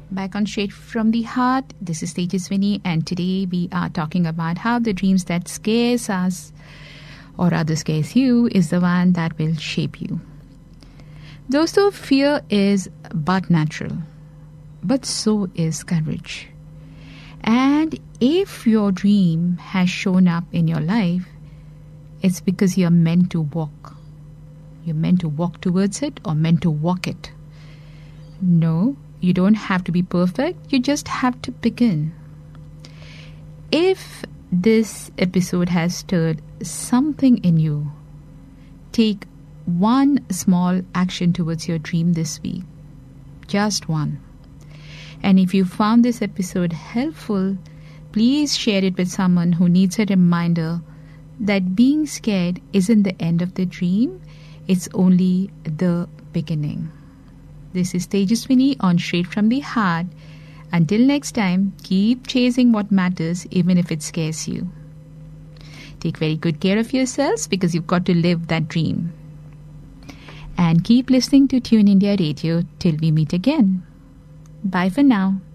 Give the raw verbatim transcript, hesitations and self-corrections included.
Back on Straight from the Heart. This is Tejaswini, and today we are talking about how the dreams that scares us or rather scares you is the one that will shape you. Dosto, fear is but natural, but so is courage. And if your dream has shown up in your life, it's because you're meant to walk. You're meant to walk towards it or meant to walk it. No, you don't have to be perfect. You just have to begin. If this episode has stirred something in you, take one small action towards your dream this week. Just one. And if you found this episode helpful, please share it with someone who needs a reminder that being scared isn't the end of the dream. It's only the beginning. This is Tejaswini on Straight from the Heart. Until next time, keep chasing what matters even if it scares you. Take very good care of yourselves because you've got to live that dream. And keep listening to Tune India Radio till we meet again. Bye for now.